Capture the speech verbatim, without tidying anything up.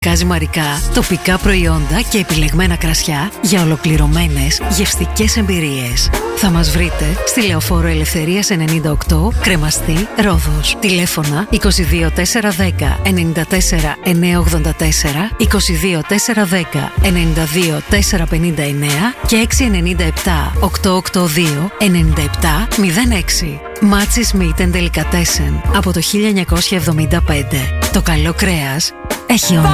Ζυμαρικά, τοπικά προϊόντα και επιλεγμένα κρασιά για ολοκληρωμένες γευστικές εμπειρίες. Θα μας βρείτε στη Λεωφόρο Ελευθερίας ενενήντα οκτώ, Κρεμαστή, Ρόδος. Τηλέφωνα είκοσι δύο τέσσερα δέκα ενενήντα τέσσερα εννιακόσια ογδόντα τέσσερα, είκοσι δύο τέσσερα δέκα ενενήντα δύο τετρακόσια πενήντα εννέα και έξι εννιά επτά οκτακόσια ογδόντα δύο ενενήντα επτά μηδέν έξι. Μάτσις Meat and Delicatessen από το χίλια εννιακόσια εβδομήντα πέντε. Το καλό κρέας έχει όνομα.